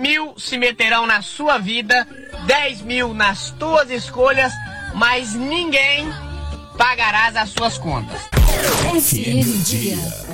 10.000 se meterão na sua vida, 10.000 nas tuas escolhas, mas ninguém pagará as suas contas. FM Dia.